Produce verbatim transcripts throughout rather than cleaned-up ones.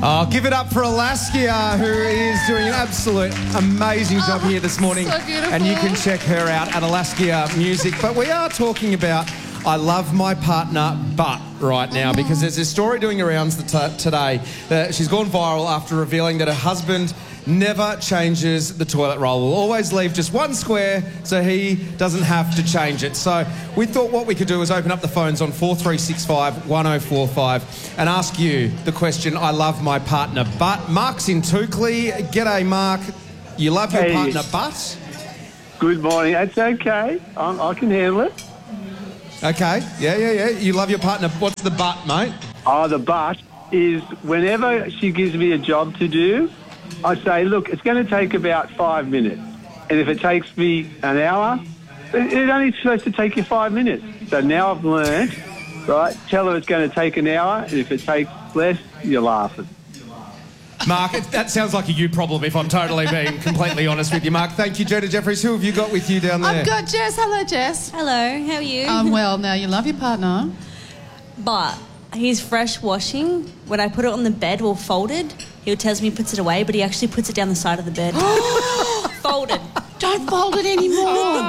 Oh, give it up for Alaskia, who is doing an absolute amazing job Oh, here this morning. so beautiful. And you can check her out at Alaskia Music. But we are talking about I love my partner, but right now, because there's this story doing around t- today. Uh, she's gone viral after revealing that her husband never changes the toilet roll. Will always leave just one square so he doesn't have to change it. So we thought what we could do is open up the phones on four three six five, one oh four five and ask you the question, I love my partner, but. Mark's in Toukley. G'day, Mark. You love your Hey. partner, but? Good morning. It's okay. I'm, I can handle it. Okay, yeah, yeah, yeah. You love your partner. What's the but, mate? Oh, the but is whenever she gives me a job to do, I say, look, it's going to take about five minutes. And if it takes me an hour, it- it's only supposed to take you five minutes. So now I've learned, right, tell her it's going to take an hour, and if it takes less, you're laughing. Mark, it, that sounds like a you problem if I'm totally being completely honest with you, Mark. Thank you, Jenna Jeffries. Who have you got with you down there? I've got Jess. Hello, Jess. Hello, how are you? Um, well, now you love your partner. but he's fresh washing. When I put it on the bed or folded, he tells me he puts it away, but he actually puts it down the side of the bed. Folded. Don't fold it anymore.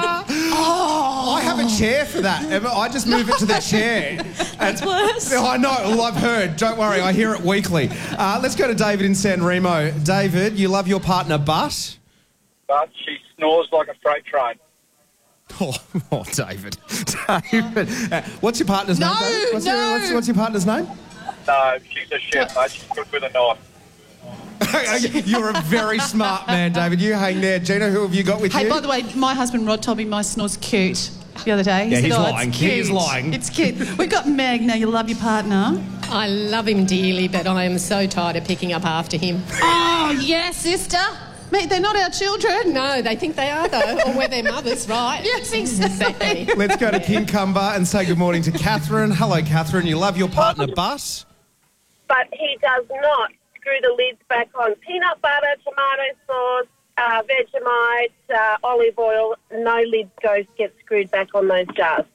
Oh, I have a chair for that, Emma. I just move it to the chair. That's worse. I know. Well, I've heard. Don't worry. I hear it weekly. Uh, let's go to David in San Remo. David, you love your partner, but... But she snores like a freight train. Oh, oh David. David. Uh, what's your partner's No, name, David? What's, no. your, what's, what's your partner's name? No, she's a chef, mate. She's good with a knife. You're a very smart man, David. You hang there. Gina, who have you got with Hey, you? by the way, my husband Rod told me my snore's cute the other day. He Yeah, said, he's oh, lying. It's He cute. is lying. It's cute. We've got Meg. Now you love your partner. I love him dearly, but I am so tired of picking up after him. Oh, yes, sister. Mate, they're not our children. No, they think they are, though, or we're their mothers, right? Yes, exactly. Let's go to Kincumber and say good morning to Catherine. Hello, Catherine. You love your partner, but... But he does not screw the lids back on peanut butter, tomato sauce, uh, Vegemite, uh, olive oil. No lid goes get screwed back on those jars.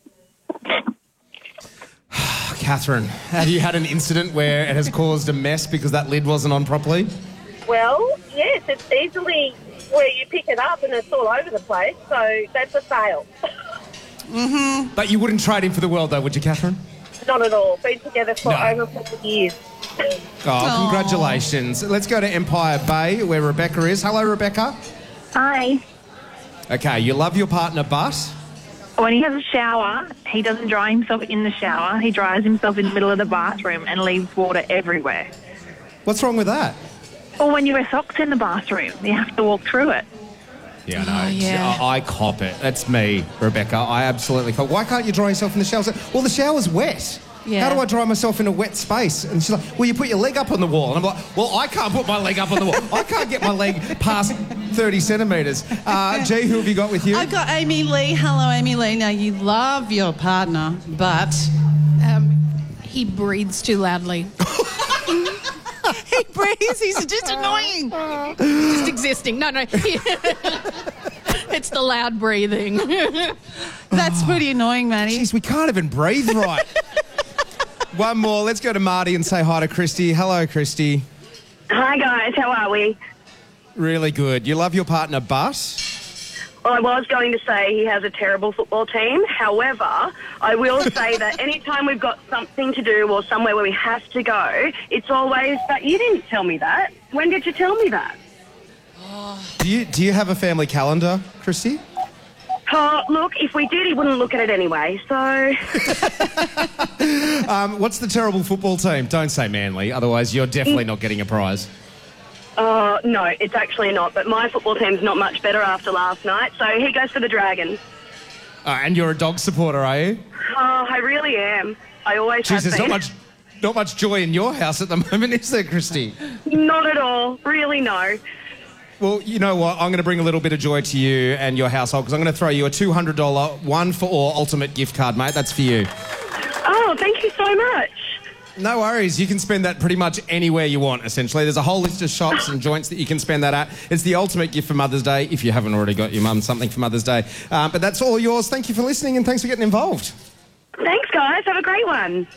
Catherine, have you had an incident where it has caused a mess because that lid wasn't on properly? Well, yes, it's easily where you pick it up and it's all over the place. So that's a fail. But you wouldn't trade him for the world, though, would you, Catherine? Not at all. Been together for No. over forty years. Oh, congratulations. Let's go to Empire Bay, where Rebecca is. Hello, Rebecca. Hi. Okay, you love your partner, but... When he has a shower, he doesn't dry himself in the shower. He dries himself in the middle of the bathroom and leaves water everywhere. What's wrong with that? Or when you wear socks in the bathroom, you have to walk through it. Yeah, no, Oh, yeah. I, I cop it. That's me, Rebecca. I absolutely cop. Why can't you dry yourself in the shower? Well, the shower's wet. Yeah. How do I dry myself in a wet space? And she's like, well, you put your leg up on the wall. And I'm like, well, I can't put my leg up on the wall. I can't get my leg past thirty centimetres. Uh, G, who have you got with you? I've got Amy Lee. Hello, Amy Lee. Now, you love your partner, but Um, he breathes too loudly. he breathes. He's just annoying. Just existing. No, no. It's the loud breathing. That's pretty annoying, Matty. Jeez, we can't even breathe right. One more. Let's go to Marty and say hi to Christy. Hello, Christy. Hi, guys. How are we? Really good. You love your partner, but... Well, I was going to say he has a terrible football team. However, I will say that anytime we've got something to do or somewhere where we have to go, it's always, but you didn't tell me that. When did you tell me that? Do you, do you have a family calendar, Christy? Oh, look, if we did, he wouldn't look at it anyway, so... Um, what's the terrible football team? Don't say Manly, otherwise you're definitely not getting a prize. Uh, no, it's actually not, but my football team's not much better after last night, so he goes for the Dragons. Uh, and you're a dog supporter, are you? Oh, I really am. I always Jeez, have there's been. not much, not much joy in your house at the moment, is there, Christy? Not at all. Really, no. Well, you know what? I'm going to bring a little bit of joy to you and your household because I'm going to throw you a two hundred dollars one for all ultimate gift card, mate. That's for you. Oh, thank you so much. No worries. You can spend that pretty much anywhere you want, essentially. There's a whole list of shops and joints that you can spend that at. It's the ultimate gift for Mother's Day, if you haven't already got your mum something for Mother's Day. Uh, but that's all yours. Thank you for listening and thanks for getting involved. Thanks, guys. Have a great one.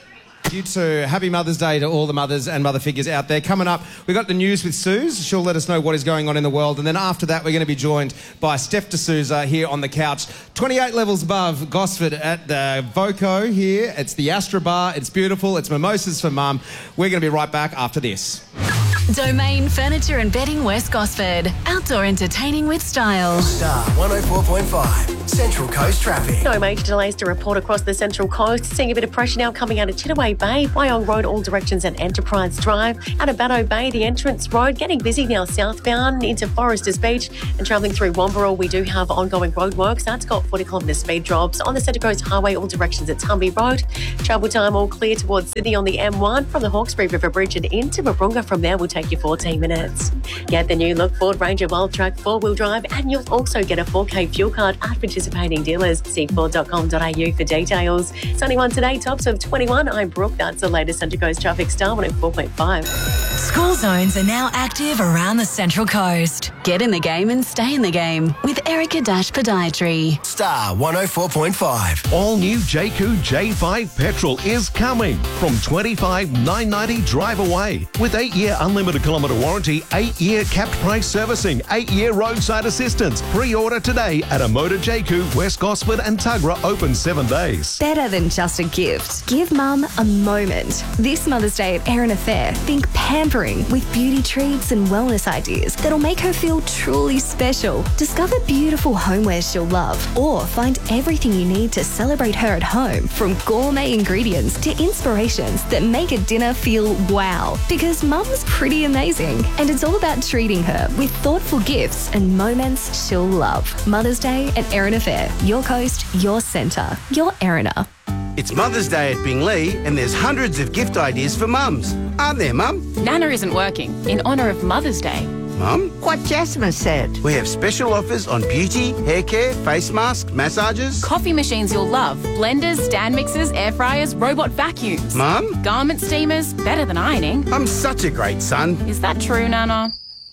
You too. Happy Mother's Day to all the mothers and mother figures out there. Coming up, we've got the news with Suze. She'll let us know what is going on in the world. And then after that, we're going to be joined by Steph D'Souza here on the couch. twenty-eight levels above Gosford at the Voco here. It's the Astra Bar. It's beautiful. It's mimosas for mum. We're going to be right back after this. Domain Furniture and Bedding West Gosford. Outdoor entertaining with style. Star one oh four point five, Central Coast traffic. No major delays to report across the Central Coast. Seeing a bit of pressure now coming out of Chittaway Bay, Wyong Road, all directions and Enterprise Drive. Out of Batto Bay, the entrance road getting busy now southbound into Foresters Beach. And travelling through Wamberal, we do have ongoing roadworks. That's got forty kilometre speed drops. On the Central Coast Highway, all directions at Humby Road. Travel time all clear towards Sydney on the M one from the Hawkesbury River Bridge and into Warunga. From there, we'll take you fourteen minutes. Get the new look Ford Ranger Wild Track four-wheel drive and you'll also get a four K fuel card at participating dealers. See ford dot com dot a u for details. Sunny one today, tops of twenty-one. I'm Brooke. That's the latest Central Coast traffic. Star one oh four point five. School zones are now active around the Central Coast. Get in the game and stay in the game with Erica Dash Podiatry. Star one oh four point five. All new Jayco J five Petrol is coming from twenty-five thousand nine hundred ninety drive away with eight-year unlimited kilometre warranty, eight-year capped price servicing, eight-year roadside assistance. Pre-order today at a Motor Jayco, West Gosford and Tuggerah, open seven days. Better than just a gift. Give mum a moment. This Mother's Day at Erin Affair, think pampering with beauty treats and wellness ideas that'll make her feel truly special. Discover beautiful homewares she'll love or find everything you need to celebrate her at home, from gourmet ingredients to inspirations that make a dinner feel wow. Because mum's pretty amazing and it's all about treating her with thoughtful gifts and moments she'll love. Mother's Day at Erin Affair. Your coast, your centre, your Erina. It's Mother's Day at Binglee and there's hundreds of gift ideas for mums. Aren't there, Mum? Nana isn't working in honour of Mother's Day. Mum? What Jasmine said. We have special offers on beauty, hair care, face masks, massages. Coffee machines you'll love. Blenders, stand mixers, air fryers, robot vacuums. Mum? Garment steamers, better than ironing. I'm such a great son. Is that true, Nana?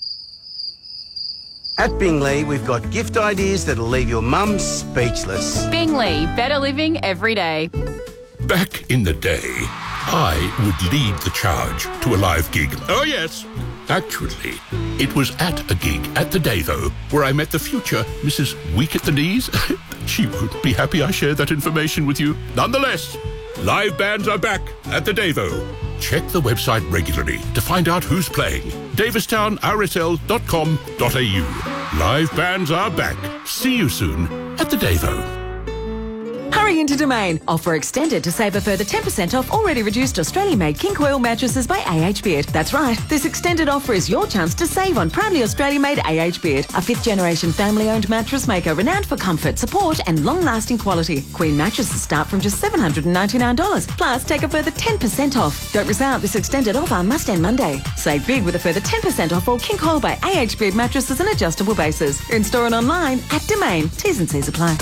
At Binglee, we've got gift ideas that'll leave your mum speechless. Binglee, better living every day. Back in the day, I would lead the charge to a live gig. Oh, yes. Actually, it was at a gig at the Davo where I met the future Missus Weak at the Knees. She won't be happy I shared that information with you. Nonetheless, live bands are back at the Davo. Check the website regularly to find out who's playing. davistown r s l dot com dot a u. Live bands are back. See you soon at the Davo. Hurry into Domain. Offer extended to save a further ten percent off already reduced Australian-made king coil mattresses by A H Beard. That's right. This extended offer is your chance to save on proudly Australian-made A H Beard, a fifth-generation family-owned mattress maker renowned for comfort, support and long-lasting quality. Queen mattresses start from just seven hundred ninety-nine dollars. Plus, take a further ten percent off. Don't miss out. This extended offer must end Monday. Save big with a further ten percent off all king coil by A H Beard mattresses and adjustable bases. In-store and online at Domain. T's and C's apply.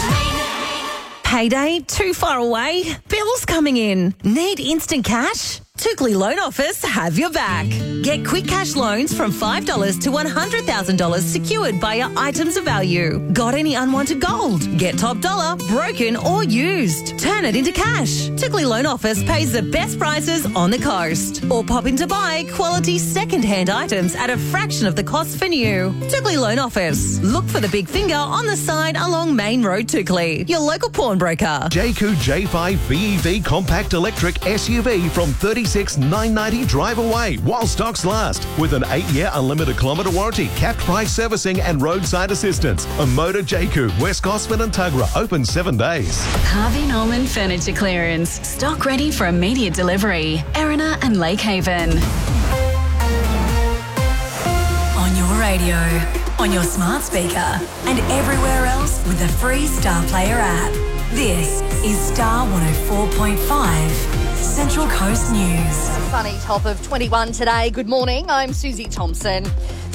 Payday too far away? Bills coming in? Need instant cash? Tookley Loan Office have your back. Get quick cash loans from five dollars to one hundred thousand dollars secured by your items of value. Got any unwanted gold? Get top dollar, broken or used. Turn it into cash. Tookley Loan Office pays the best prices on the coast. Or pop in to buy quality second-hand items at a fraction of the cost for new. Tookley Loan Office. Look for the big finger on the side along Main Road, Tookley. Your local pawnbroker. Jayco J five B E V Compact Electric S U V from thirty-six thousand nine hundred ninety drive away while stocks last with an eight-year unlimited kilometre warranty, capped price servicing and roadside assistance. A Motor Jayco, West Gosford and Tuggerah, open seven days. Harvey Norman Furniture Clearance. Stock ready for immediate delivery. Erina and Lake Haven. On your radio, on your smart speaker and everywhere else with the free Star Player app. This is Star one oh four point five. Central Coast News. A sunny top of twenty-one today. Good morning. I'm Susie Thompson.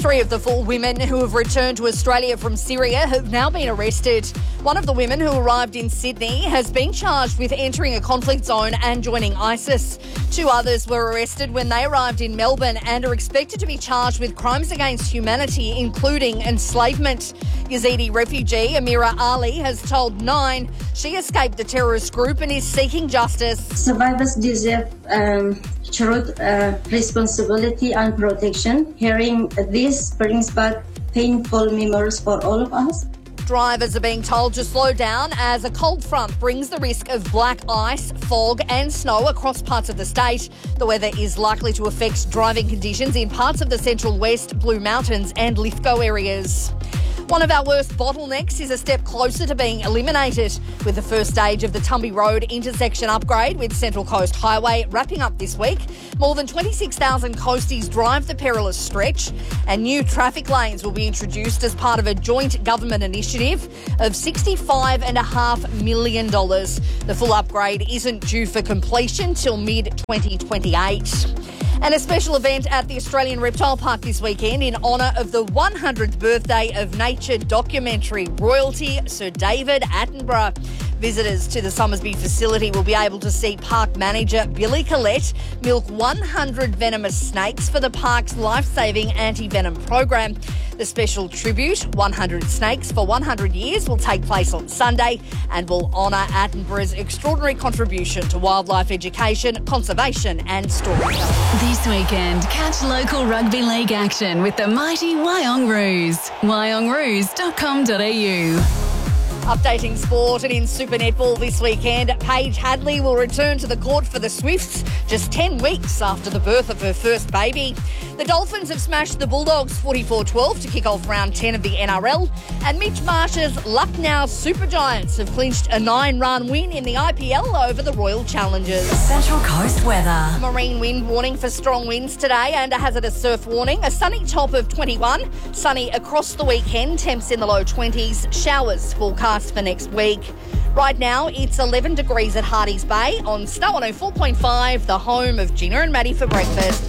Three of the four women who have returned to Australia from Syria have now been arrested. One of the women who arrived in Sydney has been charged with entering a conflict zone and joining ISIS. Two others were arrested when they arrived in Melbourne and are expected to be charged with crimes against humanity, including enslavement. Yazidi refugee Amira Ali has told Nine she escaped the terrorist group and is seeking justice. Survivors deserve um, truth, uh, responsibility and protection. Hearing this brings back painful memories for all of us. Drivers are being told to slow down as a cold front brings the risk of black ice, fog and snow across parts of the state. The weather is likely to affect driving conditions in parts of the Central West, Blue Mountains and Lithgow areas. One of our worst bottlenecks is a step closer to being eliminated, with the first stage of the Tumby Road intersection upgrade with Central Coast Highway wrapping up this week. More than twenty-six thousand coasties drive the perilous stretch, and new traffic lanes will be introduced as part of a joint government initiative of sixty-five point five million dollars. The full upgrade isn't due for completion till mid twenty twenty-eight. And a special event at the Australian Reptile Park this weekend in honour of the one hundredth birthday of nature documentary royalty Sir David Attenborough. Visitors to the Somersby facility will be able to see park manager Billy Collette milk one hundred venomous snakes for the park's life-saving anti-venom program. The special tribute, one hundred Snakes for one hundred years, will take place on Sunday and will honour Attenborough's extraordinary contribution to wildlife education, conservation and storytelling. This weekend, catch local rugby league action with the mighty Wyong Roos. wyong roos dot com dot a u. Updating sport, and in Super Netball this weekend, Paige Hadley will return to the court for the Swifts just ten weeks after the birth of her first baby. The Dolphins have smashed the Bulldogs forty-four twelve to kick off round ten of the N R L, and Mitch Marsh's Lucknow Super Giants have clinched a nine-run win in the I P L over the Royal Challengers. Central Coast weather. Marine wind warning for strong winds today and a hazardous surf warning. A sunny top of twenty-one, sunny across the weekend, temps in the low twenties, showers forecast for next week. Right now, it's eleven degrees at Hardy's Bay on Star one oh four point five, the home of Gina and Maddie for breakfast.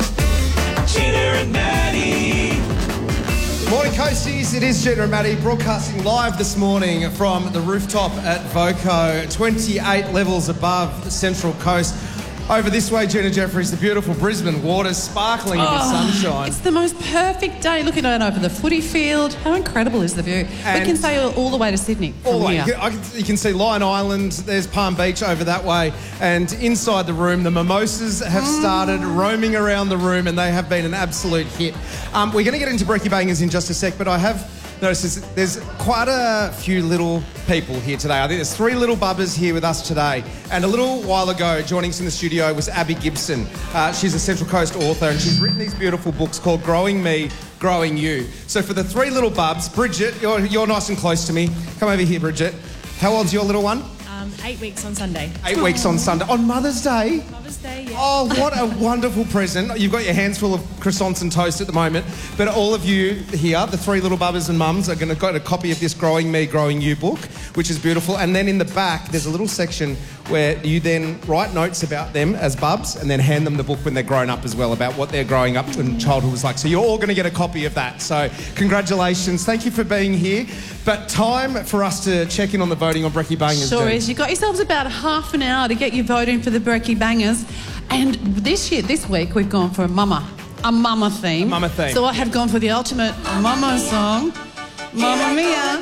Gina and Maddie. Morning, Coasties. It is Gina and Maddie broadcasting live this morning from the rooftop at Voco, twenty-eight levels above the Central Coast. Over this way, Gina Jeffries, the beautiful Brisbane waters sparkling in the sunshine. It's the most perfect day looking out over the footy field. How incredible is the view? And we can say all, all the way to Sydney. All the way. Here. You can, I can, you can see Lion Island, there's Palm Beach over that way, and inside the room, the mimosas have started roaming around the room, and they have been an absolute hit. Um, we're going to get into Brekkie Bangers in just a sec, but I have noticed there's quite a few little people here today. I think there's three little bubbers here with us today. And a little while ago, joining us in the studio was Abby Gibson. Uh, she's a Central Coast author, and she's written these beautiful books called Growing Me, Growing You. So for the three little bubs, Bridget, you're, you're nice and close to me. Come over here, Bridget. How old's your little one? Um, eight weeks on Sunday. Eight weeks on Sunday. On Mother's Day? Mother's Day, yeah. Oh, what a wonderful present. You've got your hands full of croissants and toast at the moment. But all of you here, the three little bubbers and mums, are going to get a copy of this Growing Me, Growing You book, which is beautiful. And then in the back, there's a little section where you then write notes about them as bubs and then hand them the book when they're grown up as well, about what their growing up and childhood was like. So you're all going to get a copy of that. So congratulations. Thank you for being here. But time for us to check in on the voting on Brekkie Bangers. Sure Jane. is. You've got yourselves about half an hour to get your vote in for the Brekkie Bangers. And this year, this week, we've gone for a mama, a mama theme. A mama theme. So I have gone for the ultimate mama song, Mamma Mia.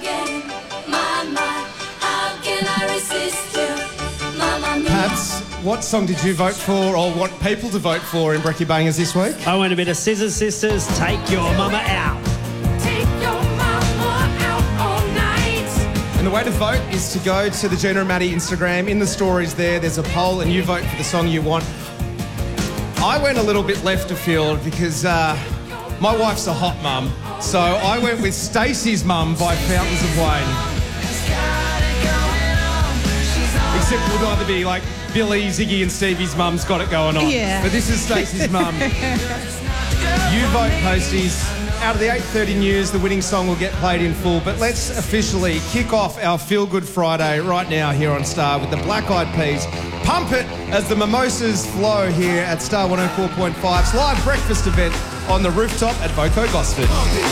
Perhaps, what song did you vote for or want people to vote for in Brekkie Bangers this week? I want a bit of Scissors Sisters, Take Your Mama Out. And the way to vote is to go to the Gina and Maddie Instagram. In the stories there, there's a poll and you vote for the song you want. I went a little bit left of field because uh, my wife's a hot mum. So I went with Stacey's Mum by Fountains of Wayne. Except it would either be like Billy, Ziggy and Stevie's mum's got it going on. Yeah. But this is Stacey's mum. You vote, Posties. Out of the eight thirty news, the winning song will get played in full. But let's officially kick off our Feel Good Friday right now here on Star with the Black Eyed Peas. Pump it as the mimosas flow here at Star one oh four point five's live breakfast event on the rooftop at Voco Gosford.